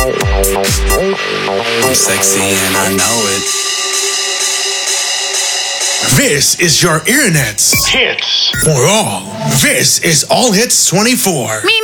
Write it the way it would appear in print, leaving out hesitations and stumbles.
I'm sexy and I know it. This is your internet's hits for all. This is All Hits 24.